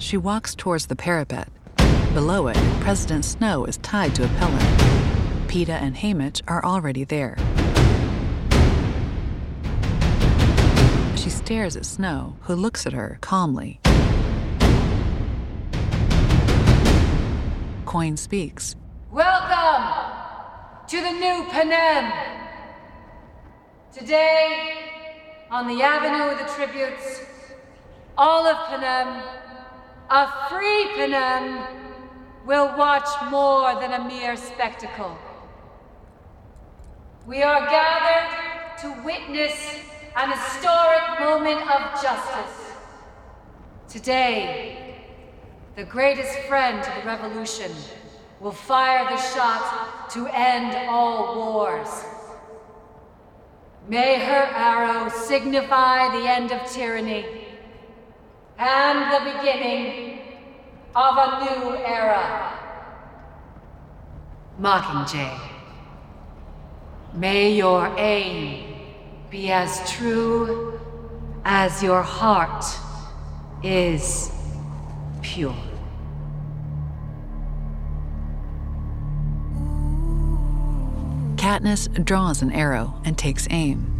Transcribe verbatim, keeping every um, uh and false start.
She walks towards the parapet. Below it, President Snow is tied to a pillar. Peeta and Haymitch are already there. She stares at Snow, who looks at her calmly. Coin speaks. Welcome to the new Panem. Today, on the Avenue of the Tributes, all of Panem, a free Panem, will watch more than a mere spectacle. We are gathered to witness an historic moment of justice. Today, the greatest friend to the revolution will fire the shot to end all wars. May her arrow signify the end of tyranny and the beginning of a new era. Mockingjay, may your aim be as true as your heart is pure. Katniss draws an arrow and takes aim.